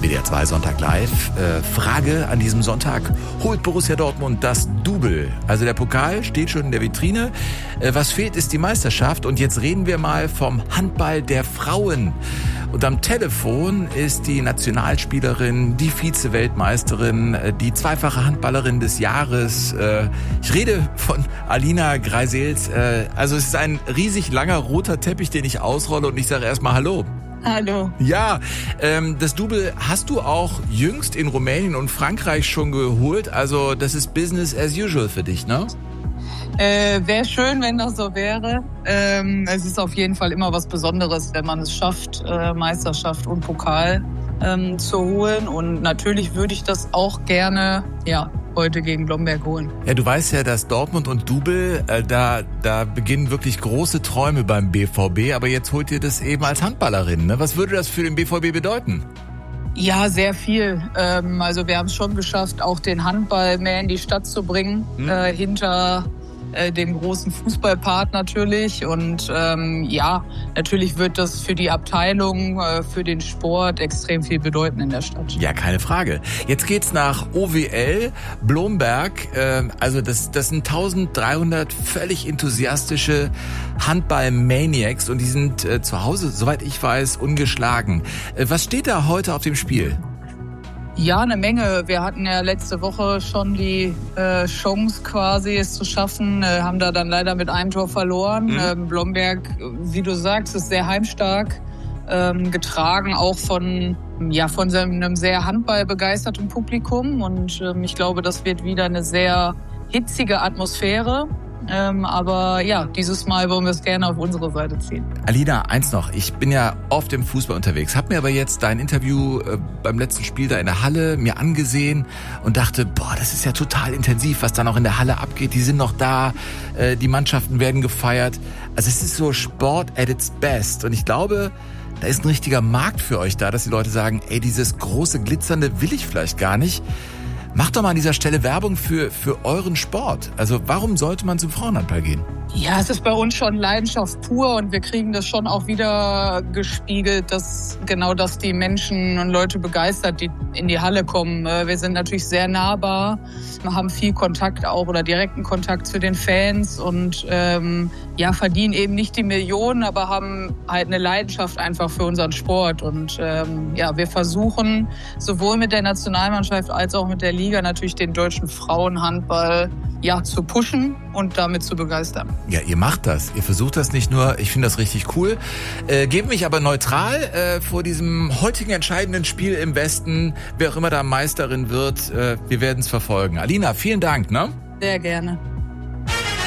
WDR 2 Sonntag live. Frage an diesem Sonntag. Holt Borussia Dortmund das Double? Also der Pokal steht schon in der Vitrine. Was fehlt, ist die Meisterschaft. Und jetzt reden wir mal vom Handball der Frauen. Und am Telefon ist die Nationalspielerin, die Vize-Weltmeisterin, die zweifache Handballerin des Jahres. Ich rede von Alina Greisels. Also es ist ein riesig langer roter Teppich, den ich ausrolle, und ich sage erstmal Hallo. Hallo. Ja, das Double hast du auch jüngst in Rumänien und Frankreich schon geholt. Also das ist Business as usual für dich, ne? Wäre schön, wenn das so wäre. Es ist auf jeden Fall immer was Besonderes, wenn man es schafft, Meisterschaft und Pokal zu holen. Und natürlich würde ich das auch gerne, heute gegen Blomberg holen. Ja, du weißt ja, dass Dortmund und Double, da beginnen wirklich große Träume beim BVB. Aber jetzt holt ihr das eben als Handballerin, ne? Was würde das für den BVB bedeuten? Ja, sehr viel. Also wir haben es schon geschafft, auch den Handball mehr in die Stadt zu bringen, hinter dem großen Fußballpart natürlich. Und natürlich wird das für die Abteilung, für den Sport extrem viel bedeuten in der Stadt. Ja, keine Frage. Jetzt geht's nach OWL, Blomberg. Also das sind 1300 völlig enthusiastische Handball-Maniacs und die sind zu Hause, soweit ich weiß, ungeschlagen. Was steht da heute auf dem Spiel? Ja, eine Menge. Wir hatten ja letzte Woche schon die Chance quasi, es zu schaffen, haben da dann leider mit einem Tor verloren. Blomberg, wie du sagst, ist sehr heimstark, getragen auch von einem sehr handballbegeisterten Publikum. Und ich glaube, das wird wieder eine sehr hitzige Atmosphäre. Aber dieses Mal wollen wir es gerne auf unsere Seite ziehen. Alina, eins noch. Ich bin ja oft im Fußball unterwegs, habe mir aber jetzt dein Interview beim letzten Spiel da in der Halle mir angesehen und dachte, das ist ja total intensiv, was da noch in der Halle abgeht. Die sind noch da, die Mannschaften werden gefeiert. Also es ist so Sport at its best. Und ich glaube, da ist ein richtiger Markt für euch da, dass die Leute sagen, dieses große Glitzernde will ich vielleicht gar nicht. Macht doch mal an dieser Stelle Werbung für euren Sport. Also warum sollte man zum Frauenhandball gehen? Ja, es ist bei uns schon Leidenschaft pur und wir kriegen das schon auch wieder gespiegelt, dass die Menschen und Leute begeistert, die in die Halle kommen. Wir sind natürlich sehr nahbar, wir haben viel Kontakt auch oder direkten Kontakt zu den Fans und verdienen eben nicht die Millionen, aber haben halt eine Leidenschaft einfach für unseren Sport. Und wir versuchen sowohl mit der Nationalmannschaft als auch mit der Liga natürlich den deutschen Frauenhandball zu pushen und damit zu begeistern. Ja, ihr macht das. Ihr versucht das nicht nur. Ich finde das richtig cool. Gebt mich aber neutral vor diesem heutigen entscheidenden Spiel im Westen. Wer auch immer da Meisterin wird, wir werden es verfolgen. Alina, vielen Dank, ne? Sehr gerne.